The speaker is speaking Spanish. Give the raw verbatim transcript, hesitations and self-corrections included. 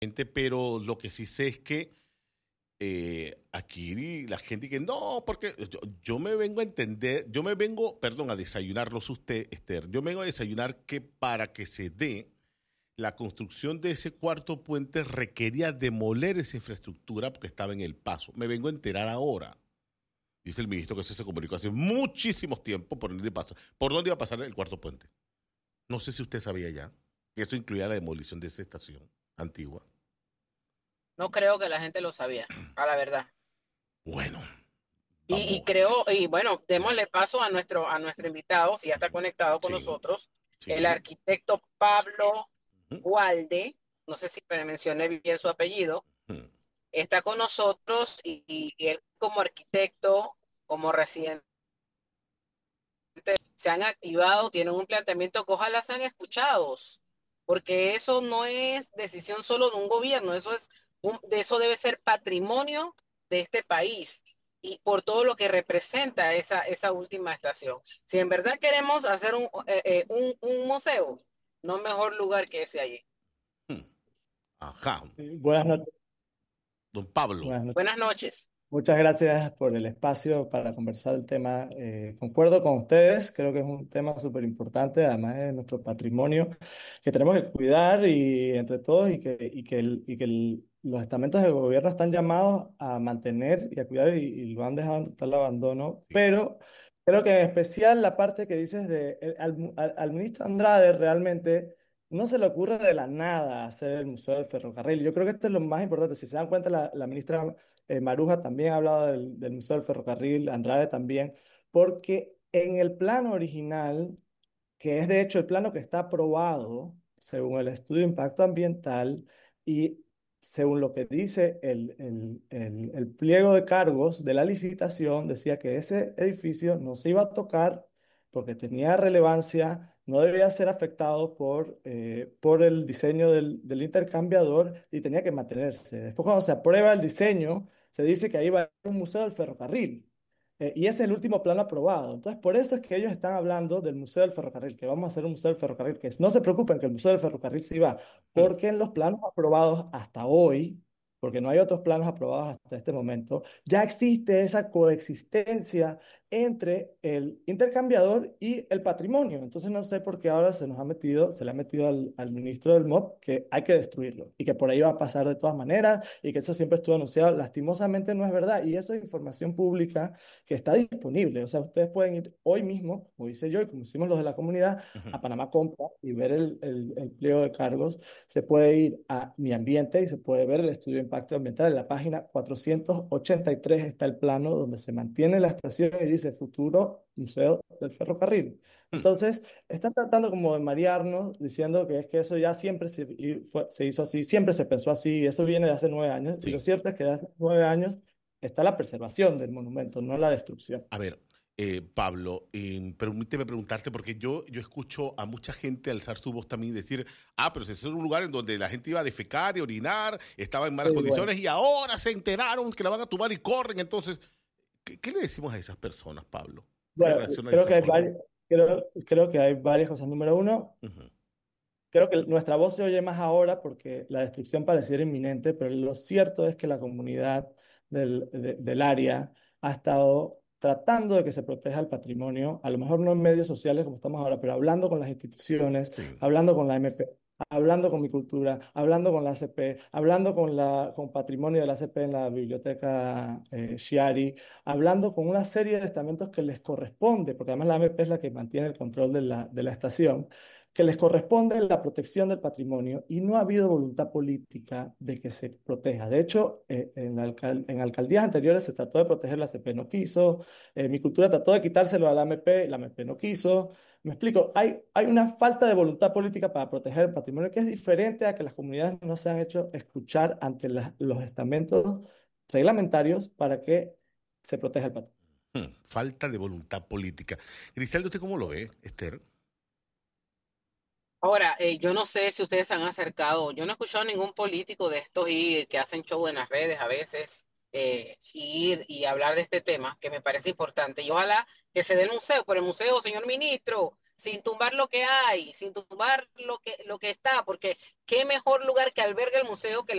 Gente, pero lo que sí sé es que eh, aquí la gente que no, porque yo, yo me vengo a entender, yo me vengo, perdón, a desayunar, no sé usted, Esther, yo me vengo a desayunar que para que se dé la construcción de ese cuarto puente requería demoler esa infraestructura porque estaba en el paso. Me vengo a enterar ahora. Dice el ministro que eso se comunicó hace muchísimos tiempos por dónde pasa, por dónde iba a pasar el cuarto puente. No sé si usted sabía ya que eso incluía la demolición de esa estación antigua. No creo que la gente lo sabía, a la verdad. Bueno, Y, y vamos. creo, y bueno, démosle paso a nuestro, a nuestro invitado, si ya está conectado con Sí, nosotros, el sí. arquitecto Pablo Ujú, Gualde, no sé si mencioné bien su apellido, ujú. está con nosotros y, y él como arquitecto, como residente, se han activado, tienen un planteamiento que ojalá sean escuchados, porque eso no es decisión solo de un gobierno, eso es un, de eso debe ser patrimonio de este país y por todo lo que representa esa, esa última estación. Si en verdad queremos hacer un, eh, eh, un, un museo, no mejor lugar que ese allí. Hmm. Ajá. Sí, Buenas noches. Don Pablo. Buenas noches. Buenas noches. Muchas gracias por el espacio para conversar el tema. Eh, concuerdo con ustedes, creo que es un tema súper importante, además de nuestro patrimonio, que tenemos que cuidar y entre todos y que, y que, el- y que el- los estamentos del gobierno están llamados a mantener y a cuidar y, y lo han dejado en total abandono. Sí. Pero creo que en especial la parte que dices de el- al, al al ministro Andrade realmente. No se le ocurre de la nada hacer el Museo del Ferrocarril. Yo creo que esto es lo más importante. Si se dan cuenta, la, la ministra eh, Maruja también ha hablado del, del Museo del Ferrocarril, Andrade también, porque en el plano original, que es de hecho el plano que está aprobado según el estudio de impacto ambiental y según lo que dice el, el, el, el pliego de cargos de la licitación, decía que ese edificio no se iba a tocar porque tenía relevancia, no debía ser afectado por, eh, por el diseño del, del intercambiador y tenía que mantenerse. Después, cuando se aprueba el diseño, se dice que ahí va a haber un museo del ferrocarril. Eh, y ese es el último plano aprobado. Entonces, por eso es que ellos están hablando del Museo del Ferrocarril, que vamos a hacer un Museo del Ferrocarril, que es- no se preocupen que el Museo del Ferrocarril sí va, Hmm. porque en los planos aprobados hasta hoy, porque no hay otros planos aprobados hasta este momento, ya existe esa coexistencia entre el intercambiador y el patrimonio. Entonces, no sé por qué ahora se nos ha metido, se le ha metido al, al ministro del M O P que hay que destruirlo y que por ahí va a pasar de todas maneras y que eso siempre estuvo anunciado. Lastimosamente no es verdad y eso es información pública que está disponible. O sea, ustedes pueden ir hoy mismo, como hice yo y como hicimos los de la comunidad, Ujú. a Panamá Compra y ver el, el, el pliego de cargos. Se puede ir a Mi Ambiente y se puede ver el estudio de impacto ambiental. En la página cuatrocientos ochenta y tres está el plano donde se mantiene la estación y dice Futuro Museo del Ferrocarril. Hmm. Entonces, están tratando como de marearnos diciendo que es que eso ya siempre se, y fue- se hizo así, siempre se pensó así, y eso viene de hace nueve años. Y lo Sí. cierto es que de hace nueve años está la preservación del monumento, no la destrucción. A ver, eh, Pablo, eh, permíteme preguntarte, porque yo, yo escucho a mucha gente alzar su voz también y decir, ah, pero ese es un lugar en donde la gente iba a defecar y orinar, estaba en malas Sí, bueno, condiciones y ahora se enteraron que la van a tumbar y corren. Entonces, ¿qué, qué le decimos a esas personas, Pablo? Que bueno, reaccionan de creo esa que hay forma. varios, creo, creo que hay varias cosas. Número uno, Ujú. creo que nuestra voz se oye más ahora porque la destrucción pareciera inminente, pero lo cierto es que la comunidad del, de- del área ha estado tratando de que se proteja el patrimonio, a lo mejor no en medios sociales como estamos ahora, pero hablando con las instituciones, Sí. hablando con la M P, hablando con mi cultura, hablando con la A C P, hablando con, la, con patrimonio de la A C P en la biblioteca eh, Chiari, hablando con una serie de estamentos que les corresponde, porque además la M P es la que mantiene el control de la, de la estación que les corresponde la protección del patrimonio y no ha habido voluntad política de que se proteja. De hecho, eh, en, la alcal- en alcaldías anteriores se trató de proteger, la A C P no quiso, eh, mi cultura trató de quitárselo a la M P, la M P no quiso. Me explico, hay, hay una falta de voluntad política para proteger el patrimonio que es diferente a que las comunidades no se han hecho escuchar ante las- los estamentos reglamentarios para que se proteja el patrimonio. Hmm. Falta de voluntad política. Griselda, ¿usted cómo lo ve, Esther? Ahora, eh, yo no sé si ustedes se han acercado, yo no he escuchado a ningún político de estos ir, que hacen show en las redes a veces, eh, ir y hablar de este tema, que me parece importante. Y ojalá que se dé el museo, por el museo, señor ministro, sin tumbar lo que hay, sin tumbar lo que, lo que está, porque qué mejor lugar que alberga el museo que la